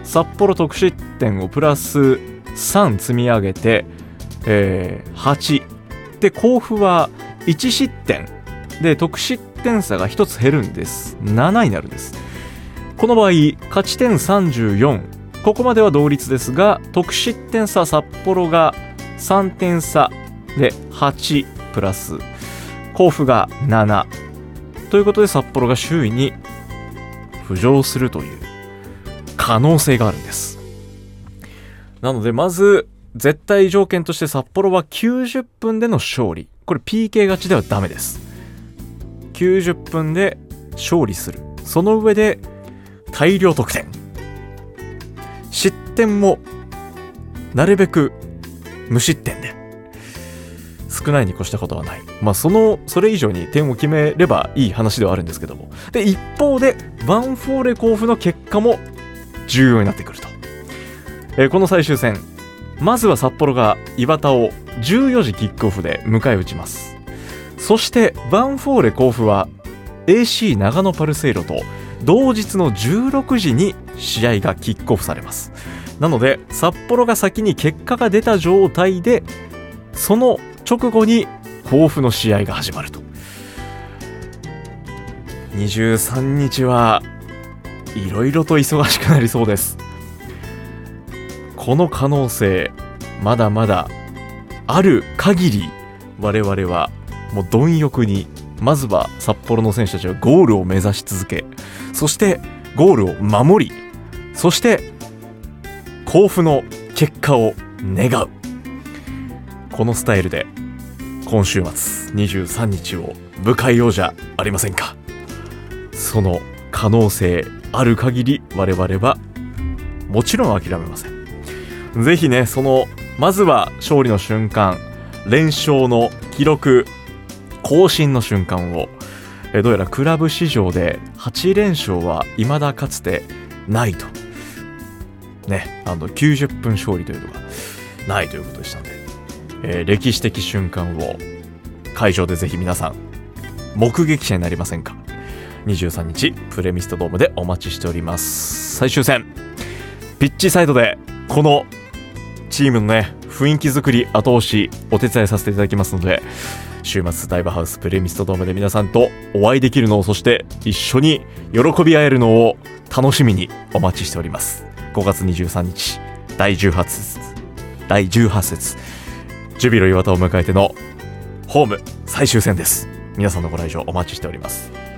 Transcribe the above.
札幌得失点をプラス3積み上げて、8で、甲府は1失点で得失点差が1つ減るんです。7になるんです。この場合勝ち点34、ここまでは同率ですが、得失点差札幌が3点差で8プラス甲府が7ということで、札幌が首位に浮上するという可能性があるんです。なのでまず絶対条件として札幌は90分での勝利、これ PK 勝ちではダメです。90分で勝利する、その上で大量得点、失点もなるべく無失点で、少ないに越したことはない。それ以上に点を決めればいい話ではあるんですけども、で一方でヴァンフォーレ甲府の結果も重要になってくると。この最終戦、まずは札幌が磐田を14時キックオフで迎え撃ちます。そしてヴァンフォーレ甲府は AC 長野パルセイロと同日の16時に試合がキックオフされます。なので札幌が先に結果が出た状態で、その直後に甲府の試合が始まると。23日はいろいろと忙しくなりそうです。この可能性まだまだある限り、我々はもう貪欲に、まずは札幌の選手たちはゴールを目指し続け、そしてゴールを守り、そして甲府の結果を願う、このスタイルで今週末23日を迎えようじゃありませんか。その可能性ある限り我々はもちろん諦めません。ぜひね、まずは勝利の瞬間、連勝の記録更新の瞬間を、どうやらクラブ史上で8連勝は未だかつてないとね、90分勝利というのがないということでしたので、歴史的瞬間を会場でぜひ皆さん目撃者になりませんか。23日プレミストドームでお待ちしております。最終戦、ピッチサイドでこのチームのね、雰囲気作り後押しお手伝いさせていただきますので、週末ダイバーハウスプレミストドームで皆さんとお会いできるのを、そして一緒に喜び合えるのを楽しみにお待ちしております。5月23日第18節ジュビロ磐田を迎えてのホーム最終戦です。皆さんのご来場お待ちしております。